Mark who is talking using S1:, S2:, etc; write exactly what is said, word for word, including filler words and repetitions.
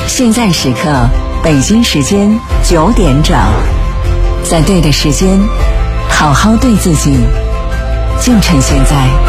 S1: 现在时刻，北京时间九点整，在对的时间，好好对自己，就趁现在。